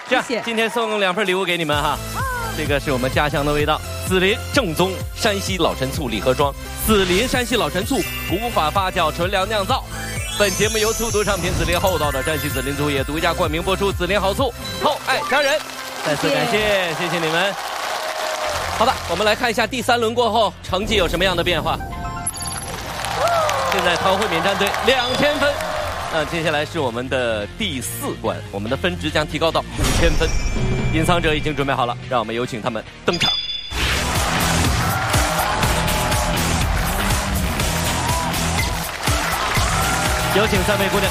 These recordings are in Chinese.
这样，今天送2份礼物给你们哈。这个是我们家乡的味道，紫林正宗山西老陈醋礼盒装，紫林山西老陈醋古法发酵纯粮酿造。本节目由醋毒唱片紫林厚道的山西紫林醋业独家冠名播出，紫林好醋，厚爱家人。再次感谢，谢谢你们。好的，我们来看一下第3轮过后成绩有什么样的变化。现在陶慧敏战队2000分。接下来是我们的第4关，我们的分值将提高到5000分。隐藏者已经准备好了，让我们有请他们登场。有请3位姑娘，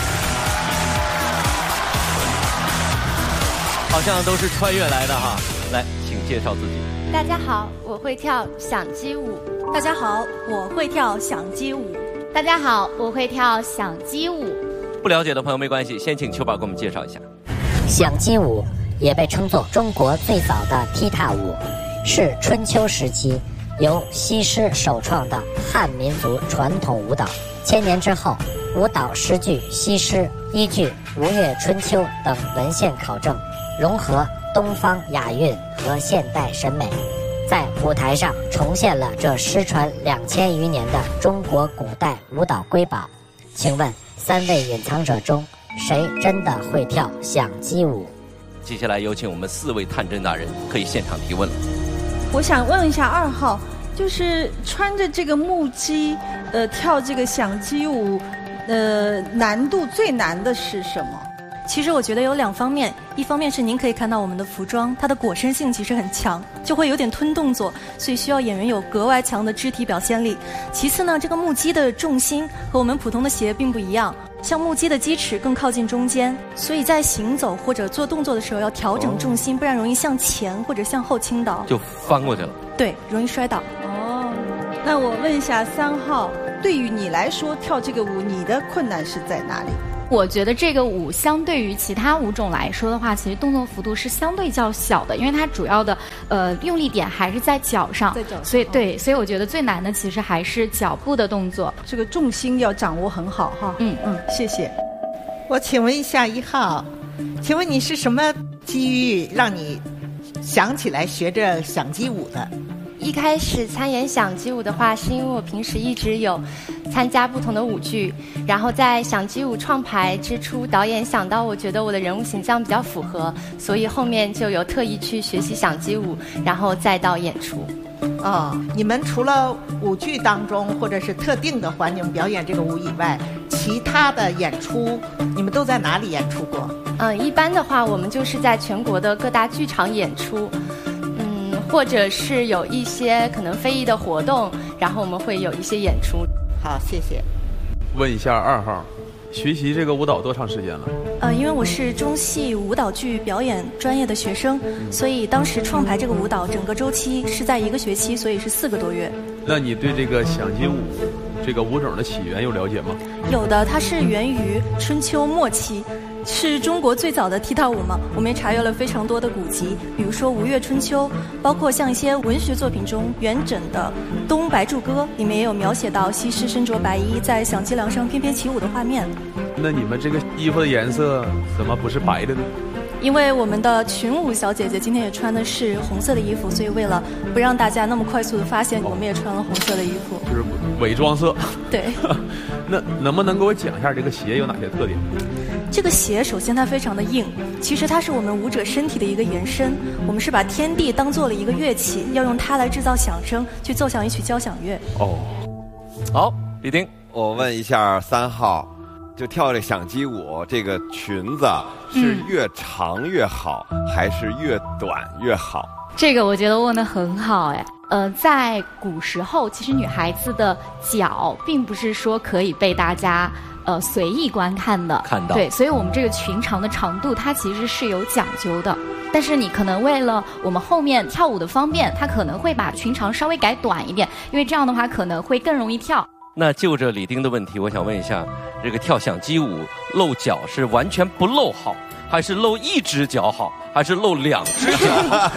好像都是穿越来的哈。来，请介绍自己。 大家好，我会跳响鸡舞。 大家好，我会跳响鸡舞。 大家好，我会跳响鸡舞。 不了解的朋友没关系，先请秋宝给我们介绍一下。 响鸡舞也被称作中国最早的踢踏舞，是春秋时期由西施首创的汉民族传统舞蹈。千年之后，舞蹈诗句西施依据《吴越春秋》等文献考证，融合东方雅韵和现代审美，在舞台上重现了这失传2000余年的中国古代舞蹈瑰宝。请问3位隐藏者中，谁真的会跳响鸡舞？ 接下来有请我们4位探针大人，可以现场提问了。 我想问一下2号，就是穿着这个木屐，跳这个响鸡舞，难度最难的是什么？ 其实我觉得有2方面，一方面是您可以看到我们的服装，它的裹身性其实很强，就会有点吞动作，所以需要演员有格外强的肢体表现力。其次呢，这个木屐的重心和我们普通的鞋并不一样，像木屐的鸡齿更靠近中间，所以在行走或者做动作的时候要调整重心，不然容易向前或者向后倾倒， 就翻过去了。 对，容易摔倒。 哦，那我问一下3号，对于你来说跳这个舞，你的困难是在哪里？ 我觉得这个舞相对于其他舞种来说的话，其实动作幅度是相对较小的，因为它主要的用力点还是在脚上，所以我觉得最难的其实还是脚步的动作， 这个重心要掌握很好哈。谢谢。 我请问一下1号，请问你是什么机遇让你想起来学着响鸡舞的？ 一开始参演响鸡舞的话，是因为我平时一直有参加不同的舞剧，然后在响鸡舞创排之初，导演想到我觉得我的人物形象比较符合，所以后面就有特意去学习响鸡舞，然后再到演出。 你们除了舞剧当中或者是特定的环境表演这个舞以外，其他的演出你们都在哪里演出过？ 一般的话，我们就是在全国的各大剧场演出。或者是有一些可能非遗的活动，然后我们会有一些演出。 好，谢谢。 问一下2号，学习这个舞蹈多长时间了？ 因为我是中戏舞蹈剧表演专业的学生，所以当时创排这个舞蹈整个周期是在1个学期，所以是4个多月。 那你对这个响鸡舞这个舞种的起源有了解吗？ 有的，它是源于春秋末期，是中国最早的踢踏舞嘛。我们也查阅了非常多的古籍，比如说《吴越春秋》，包括像一些文学作品中元稹的《东白柱歌》里面也有描写到西施身着白衣在响鸡梁上翩翩起舞的画面。 那你们这个衣服的颜色怎么不是白的呢？ 因为我们的群舞小姐姐今天也穿的是红色的衣服，所以为了不让大家那么快速的发现，我们也穿了红色的衣服， 就是伪装色。 对。 那能不能给我讲一下这个鞋有哪些特点？ 这个鞋首先它非常的硬，其实它是我们舞者身体的一个延伸，我们是把天地当做了一个乐器，要用它来制造响声，去奏响一曲交响乐。 好，李丁， 我问一下3号，就跳这响鸡舞，这个裙子是越长越好，还是越短越好？ 这个我觉得问得很好哎。在古时候，其实女孩子的脚并不是说可以被大家随意观看的，对，所以我们这个裙长的长度它其实是有讲究的。但是你可能为了我们后面跳舞的方便，它可能会把裙长稍微改短一点，因为这样的话可能会更容易跳。 那就着李丁的问题，我想问一下，这个跳响鸡舞露脚是完全不露好，还是露1只脚好，还是露2只脚好？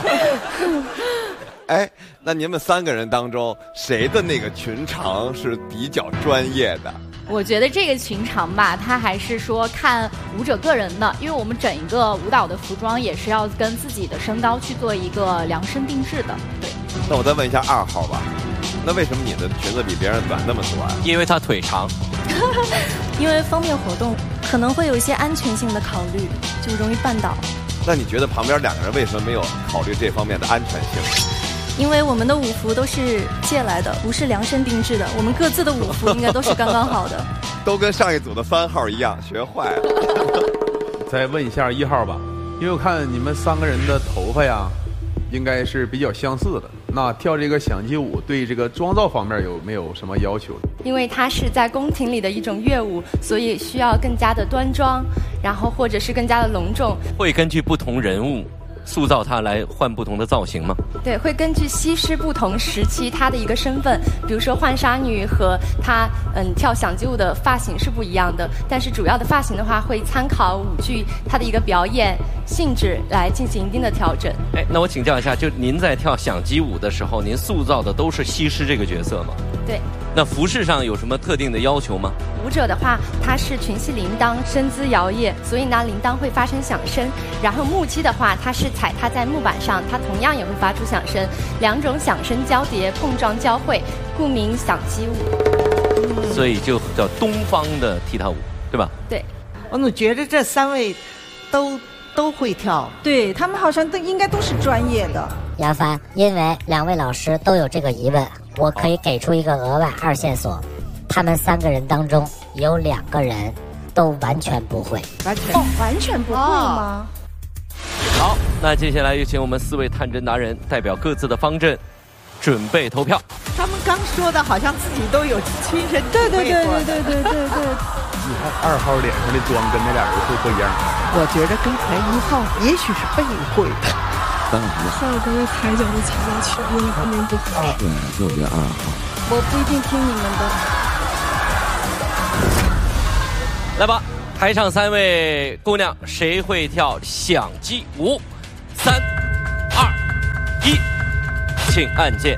哎，那你们3个人当中，谁的那个裙长是比较专业的？ 我觉得这个群场吧，它还是说看舞者个人的，因为我们整一个舞蹈的服装也是要跟自己的身高去做一个量身定制的。对。 那我再问一下2号吧，那为什么你的裙子比别人短那么多啊？ 因为她腿长。 因为方便活动，可能会有一些安全性的考虑，就容易绊倒。 那你觉得旁边2个人为什么没有考虑这方面的安全性？ 因为我们的舞服都是借来的，不是量身定制的。我们各自的舞服应该都是刚刚好的。 都跟上一组的3号一样，学坏了。 再问一下1号吧，因为我看你们3个人的头发呀，应该是比较相似的。那跳这个响击舞对这个妆造方面有没有什么要求？ 因为它是在宫廷里的一种乐舞，所以需要更加的端庄，然后或者是更加的隆重。 会根据不同人物塑造它来换不同的造型吗？ 对，会根据西施不同时期她的一个身份，比如说浣纱女和她跳响击舞的发型是不一样的，但是主要的发型的话会参考舞剧它的一个表演性质来进行一定的调整。 哎，那我请教一下，就您在跳响击舞的时候，您塑造的都是西施这个角色吗？ 对。 那服饰上有什么特定的要求吗？ 舞者的话，它是群系铃铛，身姿摇曳，所以呢，铃铛会发生响声。然后木屐的话，它是踩踏在木板上，它同样也会发出响声。2种响声交叠、碰撞交汇，故名响击舞。 所以就叫东方的踢踏舞，对吧？ 对。 我总觉得这3位都会跳， 对他们好像应该都是专业的。 杨帆，因为2位老师都有这个疑问，我可以给出一个额外2线索，他们3个人当中有2个人都完全不会。 完全不会吗？ 好，那接下来有请我们4位探针达人代表各自的方阵准备投票。 他们刚说的好像自己都有亲身体会过。 对。 你看2号脸上的妆跟那俩人会不一样。 我觉得刚才1号也许是被会的。 3号。上刚才抬脚就踩下去，因为后面不好。对，就觉得2号。 我不一定听你们的。来吧，台上3位姑娘，谁会跳响击舞？3、2、1，请按键。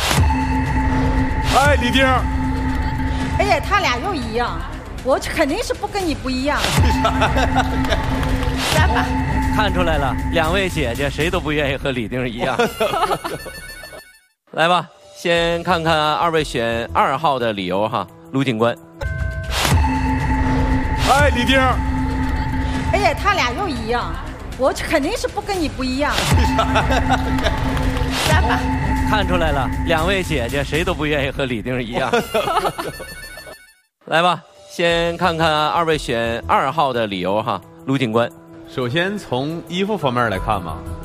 哎，李丁。 哎呀，他俩又一样。我肯定是不跟你不一样。 3吧。 看出来了，2位姐姐谁都不愿意和李丁一样。来吧，先看看2位选2号的理由哈，卢警官。 哎，李丁。 哎呀，他俩又一样。我肯定是不跟你不一样。 3吧。 看出来了，2位姐姐谁都不愿意和李丁一样。来吧，先看看2位选2号的理由哈，卢警官。 首先从衣服方面来看嘛，